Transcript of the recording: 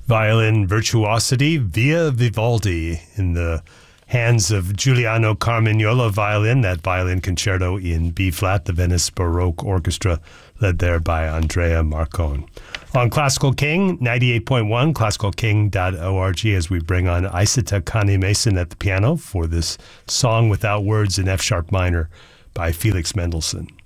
Violin virtuosity via Vivaldi in the hands of Giuliano Carmignola violin, that violin concerto in B-flat, the Venice Baroque Orchestra, led there by Andrea Marcon. On Classical King, 98.1, classicalking.org, as we bring on Isata Kani-Mason at the piano for this song without words in F-sharp minor by Felix Mendelssohn.